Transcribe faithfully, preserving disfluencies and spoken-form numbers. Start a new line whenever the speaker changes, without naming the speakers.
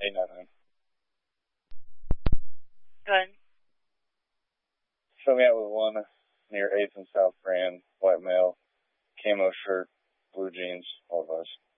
Hey, nothing.
Good.
Fill me out with one near eighth and South Grand, white male, camo shirt, blue jeans, all of us.